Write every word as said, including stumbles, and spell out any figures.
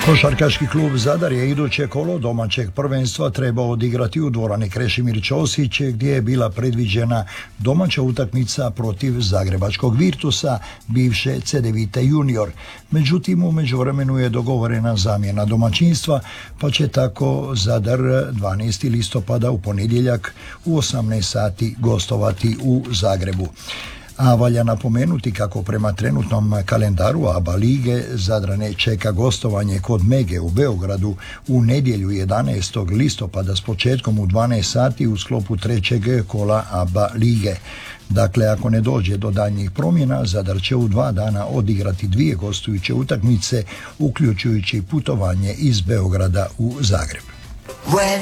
Košarkaški klub Zadar je iduće kolo domaćeg prvenstva trebao odigrati u dvorani Krešimir Ćosić, gdje je bila predviđena domaća utakmica protiv zagrebačkog Virtusa, bivše Cedevite Junior. Međutim, u međuvremenu je dogovorena zamjena domaćinstva, pa će tako Zadar dvanaestog listopada u ponedjeljak u osamnaest sati gostovati u Zagrebu. A valja napomenuti kako prema trenutnom kalendaru A B A lige Zadrane čeka gostovanje kod Mege u Beogradu u nedjelju jedanaestog listopada s početkom u dvanaest sati u sklopu trećeg kola A B A lige. Dakle, ako ne dođe do daljnjih promjena, Zadar će u dva dana odigrati dvije gostujuće utakmice, uključujući putovanje iz Beograda u Zagreb. When